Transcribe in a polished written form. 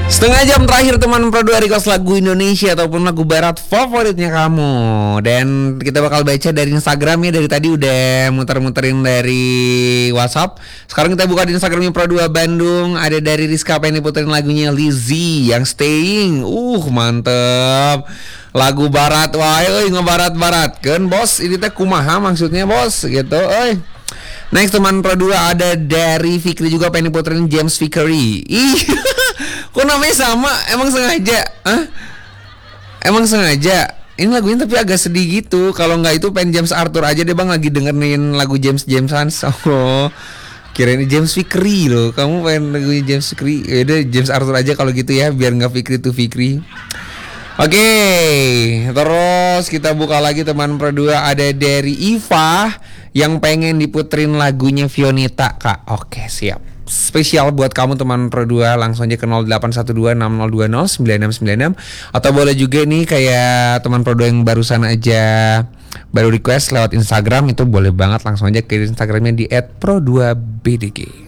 Setengah jam terakhir teman Pro 2 request lagu Indonesia ataupun lagu barat favoritnya kamu. Dan kita bakal baca dari Instagram ya. Dari tadi udah muter-muterin dari WhatsApp. Sekarang kita buka di Instagramnya Pro 2 Bandung. Ada dari Rizka pengen diputerin lagunya Lizzy yang Staying. Mantep. Lagu barat, wah, ngebarat-barat kan bos. Ini teh kumaha maksudnya bos gitu, Next teman Pro 2 ada dari Fikri juga pengen diputerin James Vickery. Kok namanya sama? Emang sengaja? Emang sengaja? Ini lagunya tapi agak sedih gitu. Kalau nggak itu pengen James Arthur aja deh bang, lagi dengerin lagu Jamesan. Kirain James Vickery loh. Kamu pengen lagunya James Vickery? Yaudah James Arthur aja kalau gitu ya, biar nggak Fikri tuh Fikri. Oke, terus kita buka lagi teman Pro 2 ada dari Iva yang pengen diputerin lagunya Vionita Kak. Oke, siap. Spesial buat kamu teman Pro 2, langsung aja ke 081260209696 atau boleh juga nih kayak teman Pro 2 yang barusan aja baru request lewat Instagram, itu boleh banget langsung aja ke Instagramnya di @pro2bdg.